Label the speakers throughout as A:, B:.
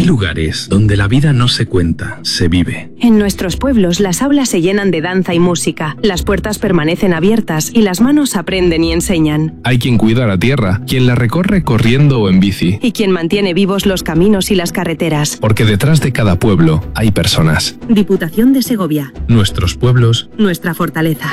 A: lugares donde la vida no se cuenta, se vive.
B: En nuestros pueblos las aulas se llenan de danza y música, las puertas permanecen abiertas y las manos aprenden y enseñan.
C: Hay quien cuida la tierra, quien la recorre corriendo o en bici.
B: Y quien mantiene vivos los caminos y las carreteras.
C: Porque detrás de cada pueblo hay personas.
B: Diputación de Segovia.
A: Nuestros pueblos.
B: Nuestra fortaleza.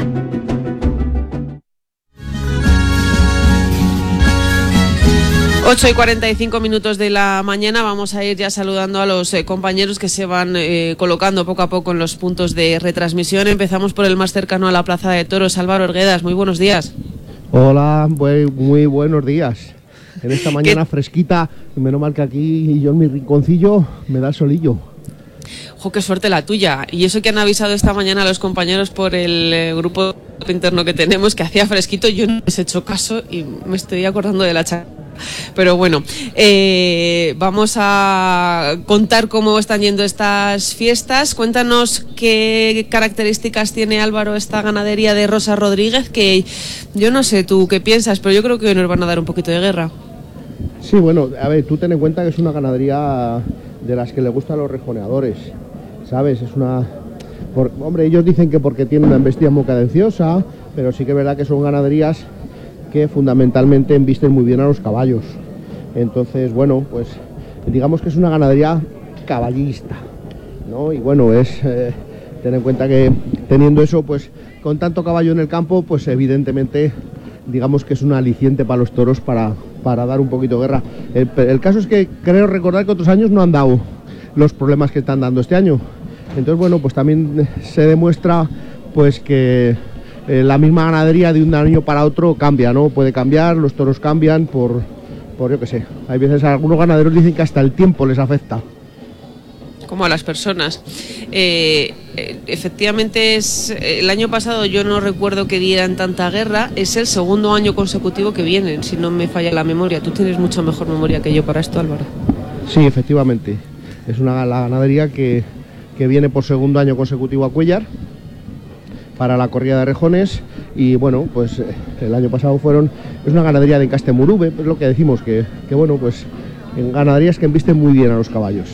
D: 8:45 de la mañana. Vamos a ir ya saludando a los compañeros que se van colocando poco a poco en los puntos de retransmisión. Empezamos por el más cercano a la Plaza de Toros. Álvaro Orguedas, muy buenos días.
E: Hola, muy buenos días. En esta mañana fresquita, menos mal que aquí yo en mi rinconcillo me da el solillo.
D: ¡Jo, qué suerte la tuya! Y eso que han avisado esta mañana a los compañeros por el grupo interno que tenemos, que hacía fresquito, yo no les he hecho caso y me estoy acordando de la chaqueta. Pero bueno, vamos a contar cómo están yendo estas fiestas. Cuéntanos qué características tiene, Álvaro, esta ganadería de Rosa Rodríguez, que yo no sé tú qué piensas, pero yo creo que hoy nos van a dar un poquito de guerra.
E: Sí, bueno, a ver, tú ten en cuenta que es una ganadería de las que le gustan los rejoneadores, ¿sabes? Es una... hombre, ellos dicen que porque tiene una embestida muy cadenciosa, pero sí que es verdad que son ganaderías que fundamentalmente embisten muy bien a los caballos. Entonces, bueno, pues digamos que es una ganadería caballista, ¿no? Y bueno, es ten en cuenta que teniendo eso, pues con tanto caballo en el campo, pues evidentemente digamos que es un aliciente para los toros para dar un poquito de guerra. El caso es que creo recordar que otros años no han dado los problemas que están dando este año. Entonces, bueno, pues también se demuestra pues que la misma ganadería de un año para otro cambia, ¿no? Puede cambiar, los toros cambian por yo qué sé. Hay veces algunos ganaderos dicen que hasta el tiempo les afecta.
D: Como a las personas. Efectivamente, el año pasado yo no recuerdo que dieran tanta guerra. Es el segundo año consecutivo que vienen, si no me falla la memoria. Tú tienes mucha mejor memoria que yo para esto, Álvaro.
E: Sí, efectivamente. Es la ganadería que viene por segundo año consecutivo a Cuéllar para la corrida de rejones. Y bueno, pues el año pasado es una ganadería de encaste Murube, es lo que decimos, que bueno, pues en ganaderías que embisten muy bien a los caballos.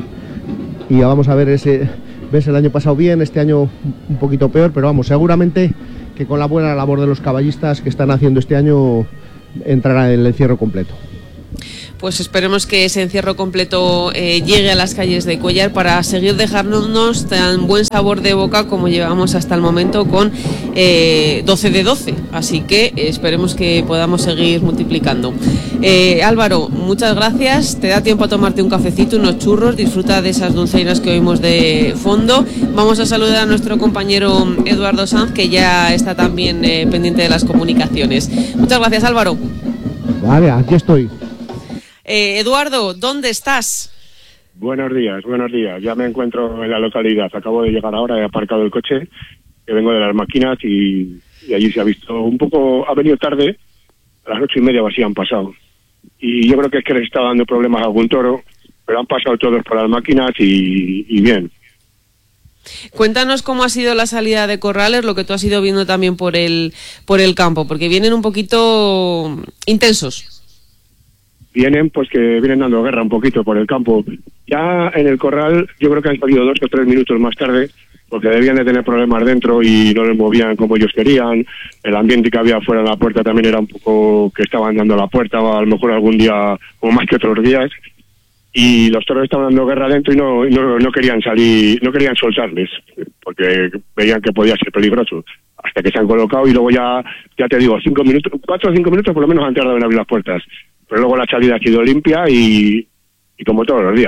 E: Y ya vamos a ver ves el año pasado bien, este año un poquito peor, pero vamos, seguramente que con la buena labor de los caballistas que están haciendo este año entrará en el encierro completo.
D: Pues esperemos que ese encierro completo llegue a las calles de Cuéllar para seguir dejándonos tan buen sabor de boca como llevamos hasta el momento con 12 de 12. Así que esperemos que podamos seguir multiplicando. Álvaro, muchas gracias. Te da tiempo a tomarte un cafecito, unos churros. Disfruta de esas dulzainas que oímos de fondo. Vamos a saludar a nuestro compañero Eduardo Sanz, que ya está también pendiente de las comunicaciones. Muchas gracias, Álvaro.
E: Vale, aquí estoy.
D: Eduardo, ¿dónde estás?
F: Buenos días. Ya me encuentro en la localidad. Acabo de llegar ahora, he aparcado el coche, que vengo de las máquinas y allí se ha visto un poco, ha venido tarde, a las 8:30 o así han pasado. Y yo creo que es que les está dando problemas a algún toro, pero han pasado todos por las máquinas y bien.
D: Cuéntanos cómo ha sido la salida de corrales, lo que tú has ido viendo también por el campo, porque vienen un poquito intensos.
F: Vienen dando guerra un poquito por el campo. Ya en el corral yo creo que han salido 2 o 3 minutos más tarde, porque debían de tener problemas dentro y no les movían como ellos querían. El ambiente que había fuera de la puerta también era un poco que estaban dando la puerta, a lo mejor algún día como más que otros días. Y los toros estaban dando guerra dentro y no querían salir, no querían soltarles, porque veían que podía ser peligroso. Hasta que se han colocado y luego ya te digo, 4 o 5 minutos por lo menos han tardado en abrir las puertas. Pero luego la salida ha sido limpia y como todos los días.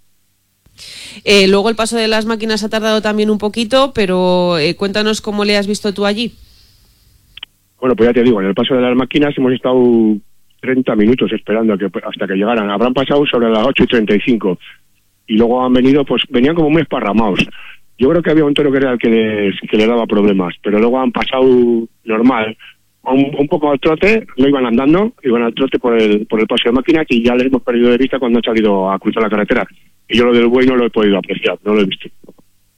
D: Luego el paso de las máquinas ha tardado también un poquito, pero cuéntanos cómo le has visto tú allí.
F: Bueno, pues ya te digo, en el paso de las máquinas hemos estado 30 minutos esperando hasta que llegaran. Habrán pasado sobre las 8:35 y luego han venido, pues venían como muy esparramados. Yo creo que había un toro que era el que le daba problemas, pero luego han pasado normal. Un poco al trote, no iban andando, iban al trote por el paso de máquinas y ya les hemos perdido de vista cuando han salido a cruzar la carretera. Y yo lo del buey no lo he podido apreciar, no lo he visto.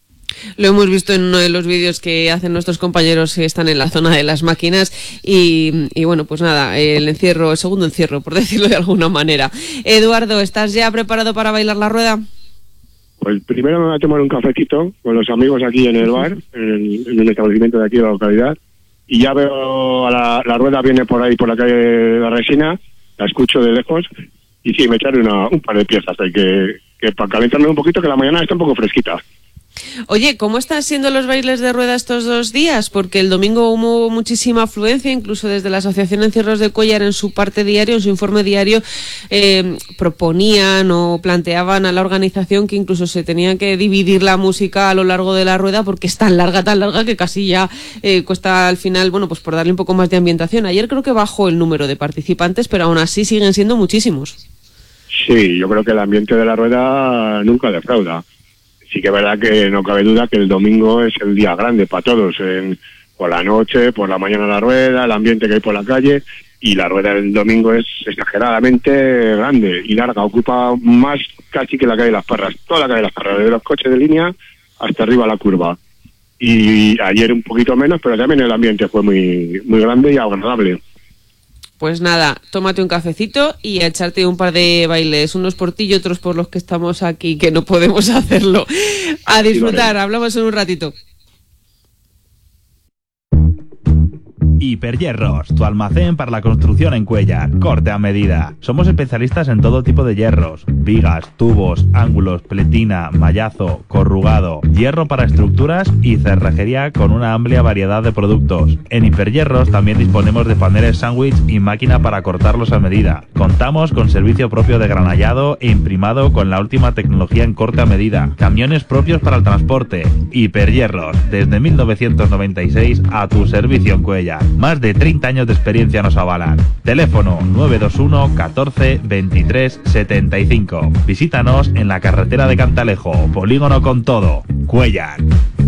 D: Lo hemos visto en uno de los vídeos que hacen nuestros compañeros que están en la zona de las máquinas y bueno, pues nada, el segundo encierro, por decirlo de alguna manera. Eduardo, ¿estás ya preparado para bailar la rueda?
F: Pues primero me voy a tomar un cafecito con los amigos aquí en el bar, en el establecimiento de aquí de la localidad, y ya veo a la rueda viene por ahí, por la calle de la Resina, la escucho de lejos, y sí, me echaré un par de piezas, que para calentarme un poquito, que la mañana está un poco fresquita.
D: Oye, ¿cómo están siendo los bailes de rueda estos 2 días? Porque el domingo hubo muchísima afluencia, incluso desde la Asociación Encierros de Cuéllar en su parte diario, en su informe diario, proponían o planteaban a la organización que incluso se tenía que dividir la música a lo largo de la rueda porque es tan larga que casi ya cuesta al final, bueno, pues por darle un poco más de ambientación. Ayer creo que bajó el número de participantes, pero aún así siguen siendo muchísimos.
F: Sí, yo creo que el ambiente de la rueda nunca defrauda. Sí que es verdad que no cabe duda que el domingo es el día grande para todos, por la noche, por la mañana la rueda, el ambiente que hay por la calle, y la rueda del domingo es exageradamente grande y larga, ocupa más casi que la calle de las Parras, toda la calle de las Parras, desde los coches de línea hasta arriba la curva. Y ayer un poquito menos, pero también el ambiente fue muy, muy grande y agradable.
D: Pues nada, tómate un cafecito y a echarte un par de bailes, unos por ti y otros por los que estamos aquí, que no podemos hacerlo. A disfrutar, hablamos en un ratito.
G: Hiperhierros, tu almacén para la construcción en Cuéllar, corte a medida. Somos especialistas en todo tipo de hierros, vigas, tubos, ángulos, pletina, mallazo, corrugado, hierro para estructuras y cerrajería con una amplia variedad de productos. En Hiperhierros también disponemos de paneles sándwich y máquina para cortarlos a medida. Contamos con servicio propio de granallado e imprimado con la última tecnología en corte a medida. Camiones propios para el transporte. Hiperhierros, desde 1996 a tu servicio en Cuéllar. Más de 30 años de experiencia nos avalan. Teléfono 921 14 23 75. Visítanos en la carretera de Cantalejo, Polígono Con Todo, Cuéllar.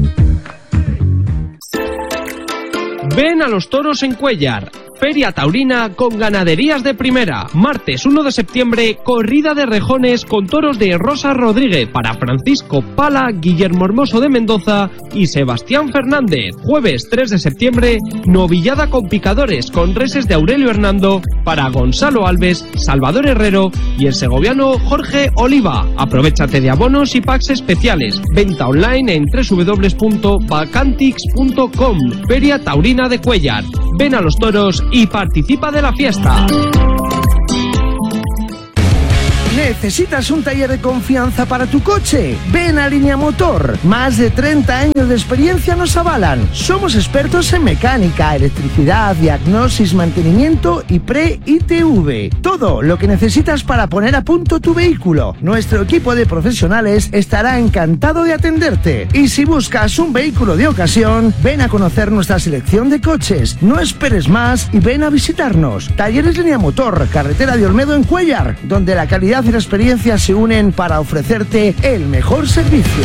H: Ven a los toros en Cuéllar. Feria taurina con ganaderías de primera. Martes 1 de septiembre, corrida de rejones con toros de Rosa Rodríguez para Francisco Pala, Guillermo Hermoso de Mendoza y Sebastián Fernández. Jueves 3 de septiembre, novillada con picadores con reses de Aurelio Hernando para Gonzalo Alves, Salvador Herrero y el segoviano Jorge Oliva. Aprovechate de abonos y packs especiales. Venta online en www.vacantix.com. Feria taurina de Cuéllar. Ven a los toros y participa de la fiesta.
I: ¿Necesitas un taller de confianza para tu coche? Ven a Línea Motor. Más de 30 años de experiencia nos avalan. Somos expertos en mecánica, electricidad, diagnosis, mantenimiento y pre-ITV. Todo lo que necesitas para poner a punto tu vehículo. Nuestro equipo de profesionales estará encantado de atenderte. Y si buscas un vehículo de ocasión, ven a conocer nuestra selección de coches. No esperes más y ven a visitarnos. Talleres Línea Motor, carretera de Olmedo en Cuéllar, donde la calidad y la experiencia se unen para ofrecerte el mejor servicio.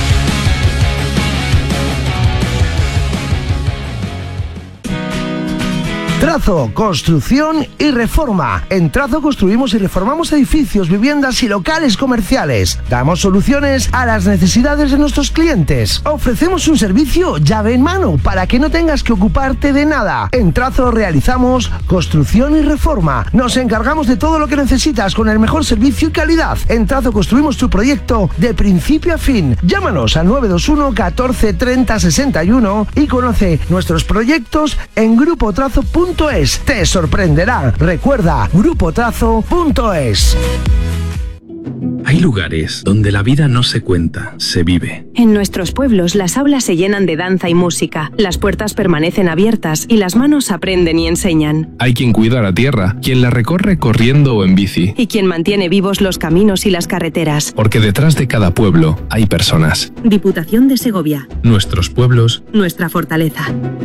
I: Trazo, construcción y reforma. En Trazo construimos y reformamos edificios, viviendas y locales comerciales. Damos soluciones a las necesidades de nuestros clientes. Ofrecemos un servicio llave en mano para que no tengas que ocuparte de nada. En Trazo realizamos construcción y reforma. Nos encargamos de todo lo que necesitas con el mejor servicio y calidad. En Trazo construimos tu proyecto de principio a fin. Llámanos al 921 14 30 61 y conoce nuestros proyectos en grupotrazo.es. Te sorprenderá. Recuerda, grupotrazo.es.
A: Hay lugares donde la vida no se cuenta, se vive.
B: En nuestros pueblos las aulas se llenan de danza y música, las puertas permanecen abiertas y las manos aprenden y enseñan.
C: Hay quien cuida la tierra, quien la recorre corriendo o en bici.
B: Y quien mantiene vivos los caminos y las carreteras.
C: Porque detrás de cada pueblo hay personas.
B: Diputación de Segovia.
A: Nuestros pueblos.
B: Nuestra fortaleza.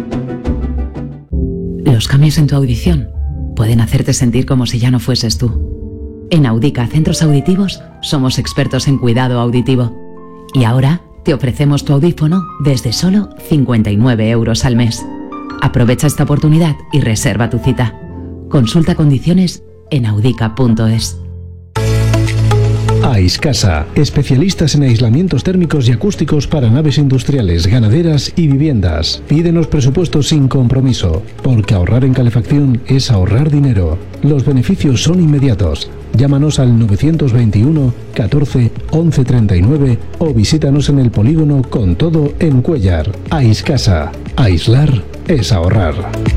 J: Los cambios en tu audición pueden hacerte sentir como si ya no fueses tú. En Audica Centros Auditivos somos expertos en cuidado auditivo. Y ahora te ofrecemos tu audífono desde solo 59 € al mes. Aprovecha esta oportunidad y reserva tu cita. Consulta condiciones en audica.es.
K: Aiscasa, especialistas en aislamientos térmicos y acústicos para naves industriales, ganaderas y viviendas. Pídenos presupuestos sin compromiso, porque ahorrar en calefacción es ahorrar dinero. Los beneficios son inmediatos. Llámanos al 921 14 11 39 o visítanos en el polígono Con Todo en Cuéllar. Aiscasa. Aislar es ahorrar.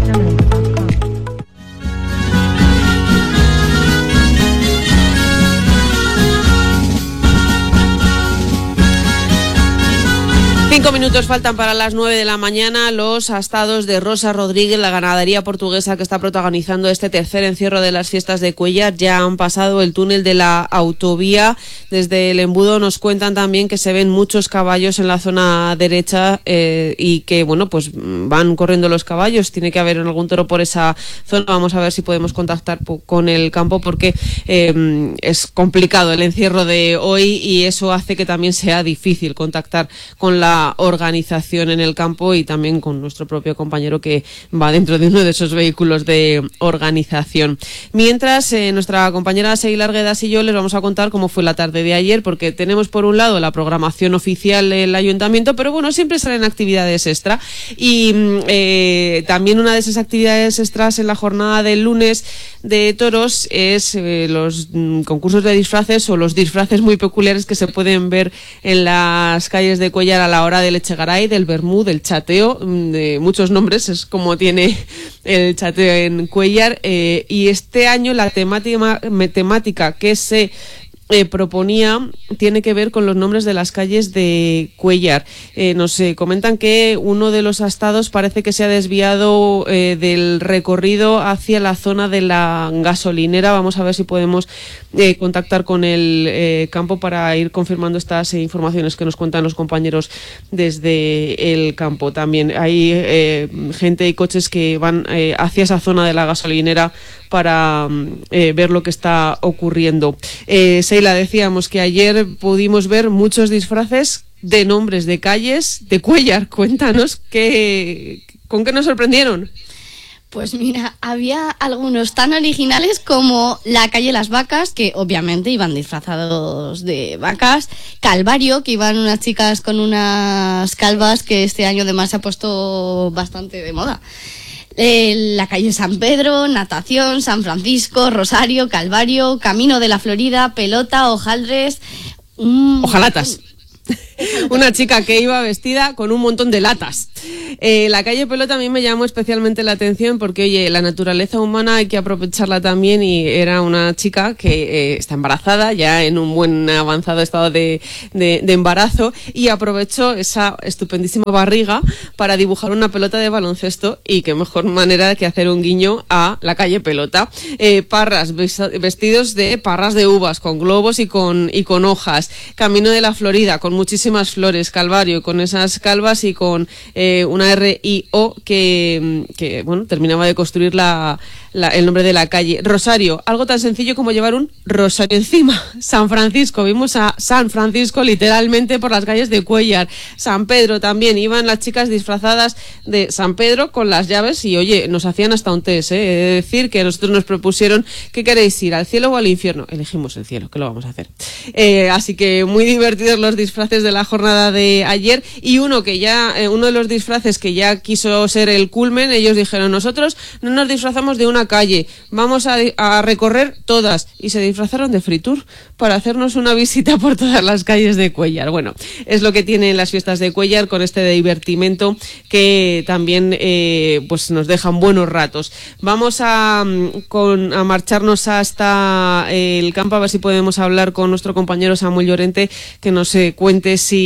D: Cinco minutos faltan para las 9 de la mañana. Los astados de Rosa Rodríguez, la ganadería portuguesa que está protagonizando este tercer encierro de las fiestas de Cuéllar, ya han pasado el túnel de la autovía. Desde el embudo nos cuentan también que se ven muchos caballos en la zona derecha y que, bueno, pues van corriendo los caballos. Tiene que haber algún toro por esa zona. Vamos a ver si podemos contactar con el campo porque es complicado el encierro de hoy y eso hace que también sea difícil contactar con la organización en el campo y también con nuestro propio compañero que va dentro de uno de esos vehículos de organización. Mientras, nuestra compañera Sheila Arguedas y yo les vamos a contar cómo fue la tarde de ayer, porque tenemos por un lado la programación oficial del ayuntamiento, pero bueno, siempre salen actividades extra y también una de esas actividades extras en la jornada del lunes de toros es los concursos de disfraces o los disfraces muy peculiares que se pueden ver en las calles de Cuéllar a la hora del Echegaray, del vermú, del chateo, de muchos nombres, es como tiene el chateo en Cuéllar, y este año la temática que se proponía tiene que ver con los nombres de las calles de Cuéllar. Nos comentan que uno de los astados parece que se ha desviado del recorrido hacia la zona de la gasolinera. Vamos a ver si podemos contactar con el campo para ir confirmando estas informaciones que nos cuentan los compañeros desde el campo. También hay gente y coches que van hacia esa zona de la gasolinera para ver lo que está ocurriendo. Sheila, decíamos que ayer pudimos ver muchos disfraces de nombres de calles de Cuéllar. Cuéntanos ¿con qué nos sorprendieron?
L: Pues mira, había algunos tan originales como la calle Las Vacas, que obviamente iban disfrazados de vacas, Calvario, que iban unas chicas con unas calvas que este año además se ha puesto bastante de moda. La calle San Pedro, Natación, San Francisco, Rosario, Calvario, Camino de la Florida, Pelota, Hojaldres...
D: Hojalatas. Una chica que iba vestida con un montón de latas. La calle Pelota a mí me llamó especialmente la atención porque, oye, la naturaleza humana hay que aprovecharla también y era una chica que está embarazada, ya en un buen avanzado estado de embarazo, y aprovechó esa estupendísima barriga para dibujar una pelota de baloncesto, y qué mejor manera que hacer un guiño a la calle Pelota. Parras, vestidos de parras de uvas, con globos y con hojas. Camino de la Florida, con muchísimas flores. Calvario, con esas calvas y con una RIO que bueno, terminaba de construir el nombre de la calle. Rosario, algo tan sencillo como llevar un rosario encima. San Francisco, vimos a San Francisco literalmente por las calles de Cuéllar. San Pedro también, iban las chicas disfrazadas de San Pedro con las llaves y, oye, nos hacían hasta un test, He de decir que nosotros nos propusieron, ¿qué queréis ir, al cielo o al infierno? Elegimos el cielo, ¿qué lo vamos a hacer? Así que muy divertidos los disfraces de la jornada de ayer, y uno de los disfraces que ya quiso ser el culmen. Ellos dijeron, nosotros no nos disfrazamos de una calle, vamos a recorrer todas, y se disfrazaron de Fritur para hacernos una visita por todas las calles de Cuéllar. Bueno, es lo que tienen las fiestas de Cuéllar, con este divertimento que también pues nos dejan buenos ratos. Vamos a marcharnos hasta el campo a ver si podemos hablar con nuestro compañero Samuel Llorente, que nos cuente si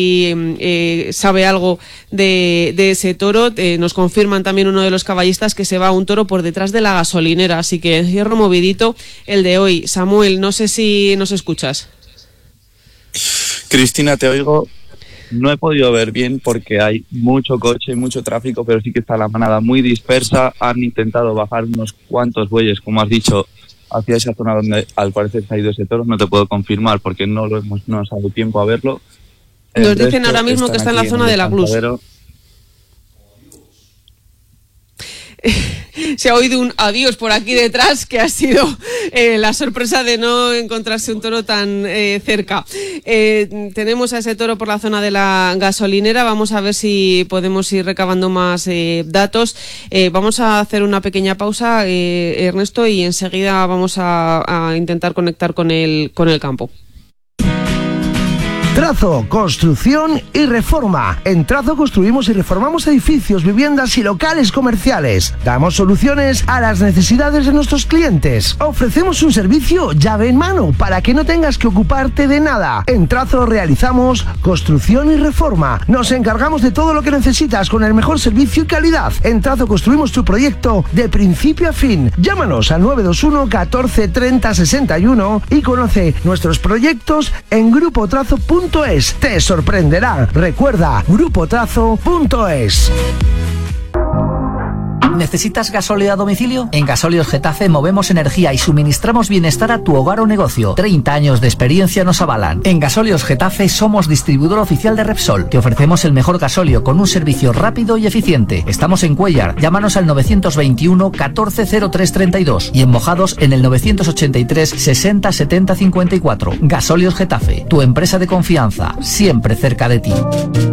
D: sabe algo de ese toro. Nos confirman también uno de los caballistas que se va a un toro por detrás de la gasolinera, así que encierro movidito el de hoy. Samuel, no sé si nos escuchas.
M: Cristina, te oigo. No he podido ver bien porque hay mucho coche, mucho tráfico, pero sí que está la manada muy dispersa. Han intentado bajar unos cuantos bueyes, como has dicho, hacia esa zona donde al parecer se ha ido ese toro. No te puedo confirmar porque no nos ha dado tiempo a verlo.
D: Nos dicen ahora mismo que está en la zona de la Glus. se ha oído un adiós por aquí detrás, que ha sido la sorpresa de no encontrarse un toro tan cerca. Tenemos a ese toro por la zona de la gasolinera. Vamos a ver si podemos ir recabando más datos. Vamos a hacer una pequeña pausa, Ernesto, y enseguida vamos a intentar conectar con el campo.
I: Trazo, construcción y reforma. En Trazo construimos y reformamos edificios, viviendas y locales comerciales. Damos soluciones a las necesidades de nuestros clientes. Ofrecemos un servicio llave en mano para que no tengas que ocuparte de nada. En Trazo realizamos construcción y reforma. Nos encargamos de todo lo que necesitas con el mejor servicio y calidad. En Trazo construimos tu proyecto de principio a fin. Llámanos al 921 14 30 61 y conoce nuestros proyectos en grupotrazo.es. Te sorprenderá. Recuerda, grupotrazo.es.
N: ¿Necesitas gasóleo a domicilio? En Gasóleos Getafe movemos energía y suministramos bienestar a tu hogar o negocio. 30 años de experiencia nos avalan. En Gasóleos Getafe somos distribuidor oficial de Repsol. Te ofrecemos el mejor gasóleo con un servicio rápido y eficiente. Estamos en Cuéllar. Llámanos al 921 14 03 32 y en Mojados en el 983 60 70 54. Gasóleos Getafe, tu empresa de confianza, siempre cerca de ti.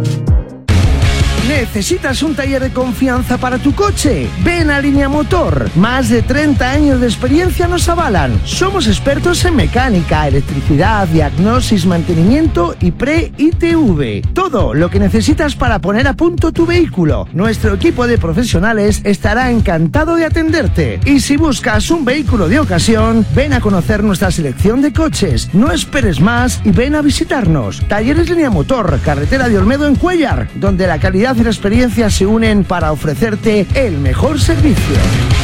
I: ¿Necesitas un taller de confianza para tu coche? Ven a Línea Motor. Más de 30 años de experiencia nos avalan. Somos expertos en mecánica, electricidad, diagnosis, mantenimiento y pre-ITV. Todo lo que necesitas para poner a punto tu vehículo. Nuestro equipo de profesionales estará encantado de atenderte. Y si buscas un vehículo de ocasión, ven a conocer nuestra selección de coches. No esperes más y ven a visitarnos. Talleres Línea Motor, carretera de Olmedo en Cuéllar, donde la calidad y la experiencia se unen para ofrecerte el mejor servicio.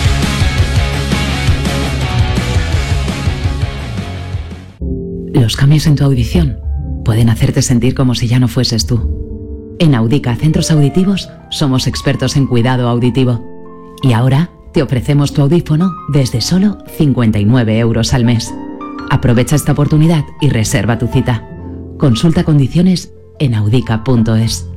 J: Los cambios en tu audición pueden hacerte sentir como si ya no fueses tú. En Audica Centros Auditivos somos expertos en cuidado auditivo. Y ahora te ofrecemos tu audífono desde solo 59 € al mes. Aprovecha esta oportunidad y reserva tu cita. Consulta condiciones en audica.es.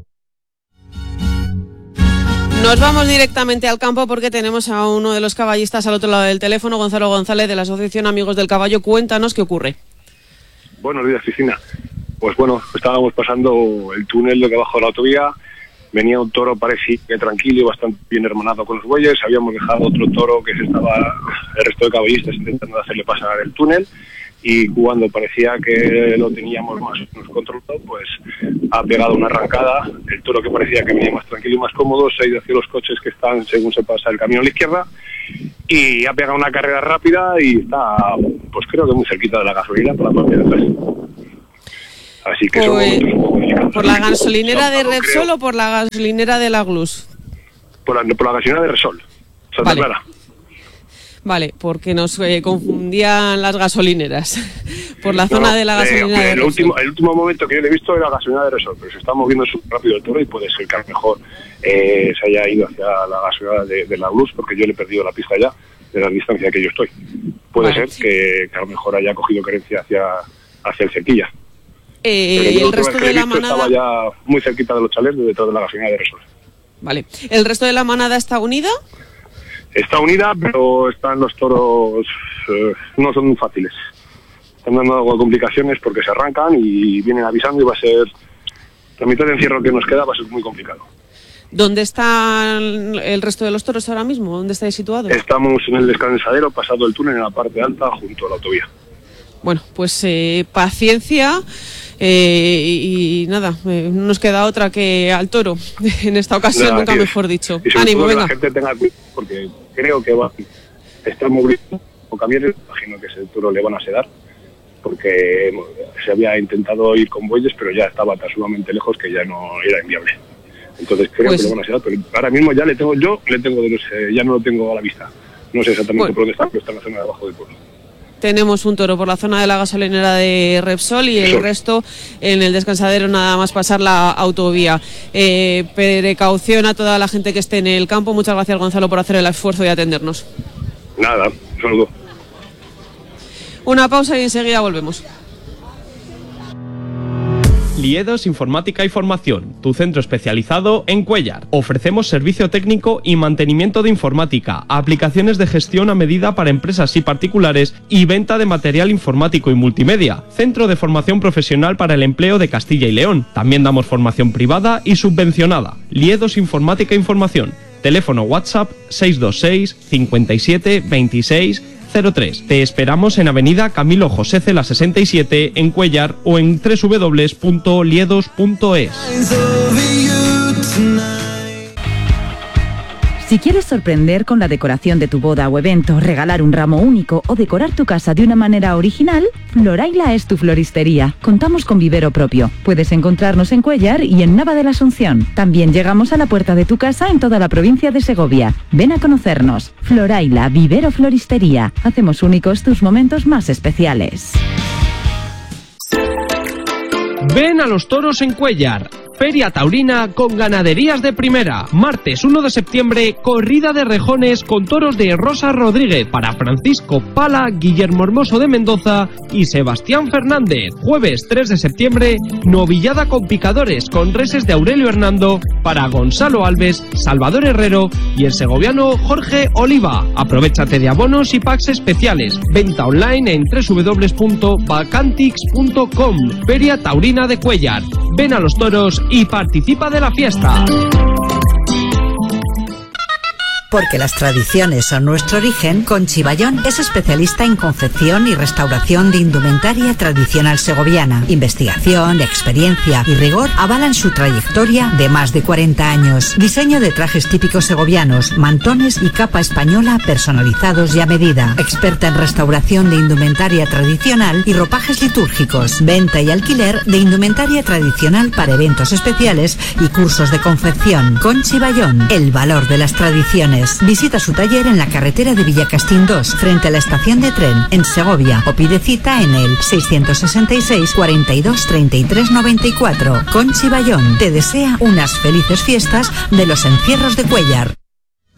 D: Nos vamos directamente al campo porque tenemos a uno de los caballistas al otro lado del teléfono, Gonzalo González, de la Asociación Amigos del Caballo. Cuéntanos qué ocurre.
F: Buenos días, Cristina. Pues bueno, estábamos pasando el túnel de abajo de la autovía, venía un toro parecía que tranquilo y bastante bien hermanado con los bueyes, habíamos dejado otro toro que se estaba el resto de caballistas intentando hacerle pasar el túnel, y cuando parecía que lo teníamos más o menos controlado, pues ha pegado una arrancada. El toro, que parecía que venía más tranquilo y más cómodo, se ha ido hacia los coches que están según se pasa el camino a la izquierda y ha pegado una carrera rápida y está, pues creo que muy cerquita de la gasolina por la parte de atrás. Así que
D: ¿por la gasolinera de Repsol o por la gasolinera de la Glus?
F: Por la gasolinera de Repsol, Santa Clara.
D: Vale, porque nos confundían las gasolineras. Por la zona de la gasolinera de Repsol.
F: El último momento que yo le he visto era la gasolinera de Repsol, pero se está moviendo súper rápido el toro y puede ser que a lo mejor se haya ido hacia la gasolinera de la Glus, porque yo le he perdido la pista ya de la distancia que yo estoy. Puede ser que a lo mejor haya cogido querencia hacia el Cerquilla.
D: El resto de la manada
F: estaba ya muy cerquita de los chalés detrás de la gasolinera de Repsol.
D: Vale. ¿El resto de la manada está unida?
F: Está unida, pero los toros no son muy fáciles. Están dando algo de complicaciones porque se arrancan y vienen avisando y va a ser... La mitad de encierro que nos queda va a ser muy complicado.
D: ¿Dónde están el resto de los toros ahora mismo? ¿Dónde estáis situados?
F: Estamos en el descansadero, pasado el túnel en la parte alta, junto a la autovía.
D: Bueno, pues paciencia y nada, no nos queda otra que al toro en esta ocasión, nada, nunca mejor dicho. Ánimo, venga.
F: Que la gente tenga cuidado, porque creo que va a estar moviendo o camiones, imagino que ese toro le van a sedar, porque se había intentado ir con bueyes, pero ya estaba tan sumamente lejos que ya no era inviable. Entonces creo que le van a sedar, pero ahora mismo ya ya no lo tengo a la vista. No sé exactamente por dónde está, pero está en la zona de abajo del pueblo.
D: Tenemos un toro por la zona de la gasolinera de Repsol y el resto en el descansadero, nada más pasar la autovía. Precaución a toda la gente que esté en el campo. Muchas gracias, Gonzalo, por hacer el esfuerzo de atendernos.
F: Nada, un saludo.
D: Una pausa y enseguida volvemos.
H: Liedos Informática y Formación, tu centro especializado en Cuéllar. Ofrecemos servicio técnico y mantenimiento de informática, aplicaciones de gestión a medida para empresas y particulares y venta de material informático y multimedia. Centro de formación profesional para el empleo de Castilla y León. También damos formación privada y subvencionada. Liedos Informática e Información. Teléfono WhatsApp 626 57 26 03. Te esperamos en Avenida Camilo José Cela 67 en Cuéllar o en www.liedos.es.
O: Si quieres sorprender con la decoración de tu boda o evento, regalar un ramo único o decorar tu casa de una manera original, Floraila es tu floristería. Contamos con vivero propio. Puedes encontrarnos en Cuéllar y en Nava de la Asunción. También llegamos a la puerta de tu casa en toda la provincia de Segovia. Ven a conocernos. Floraila, vivero floristería. Hacemos únicos tus momentos más especiales.
H: Ven a los toros en Cuéllar. Feria taurina con ganaderías de primera. Martes 1 de septiembre, corrida de rejones con toros de Rosa Rodríguez para Francisco Pala, Guillermo Hermoso de Mendoza y Sebastián Fernández. Jueves 3 de septiembre, novillada con picadores con reses de Aurelio Hernando para Gonzalo Alves, Salvador Herrero y el segoviano Jorge Oliva. Aprovechate de abonos y packs especiales. Venta online en www.vacantix.com. Feria taurina de Cuéllar. Ven a los toros y participa de la fiesta.
P: Porque las tradiciones son nuestro origen, Conchi Bayón es especialista en confección y restauración de indumentaria tradicional segoviana. Investigación, experiencia y rigor avalan su trayectoria de más de 40 años. Diseño de trajes típicos segovianos, mantones y capa española personalizados y a medida. Experta en restauración de indumentaria tradicional y ropajes litúrgicos. Venta y alquiler de indumentaria tradicional para eventos especiales y cursos de confección. Conchi Bayón, el valor de las tradiciones. Visita su taller en la carretera de Villacastín 2, frente a la estación de tren, en Segovia, o pide cita en el 666 42 33 94. Conchi Bayón te desea unas felices fiestas de los encierros de Cuéllar.